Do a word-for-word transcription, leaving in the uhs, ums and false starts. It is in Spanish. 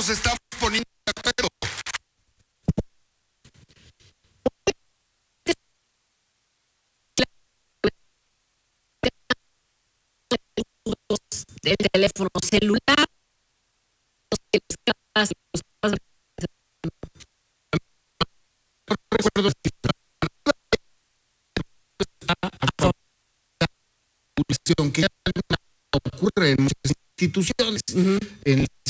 nos estamos poniendo de acuerdo. El teléfono celular. No recuerdo si que ocurre en muchas instituciones, uh-huh. en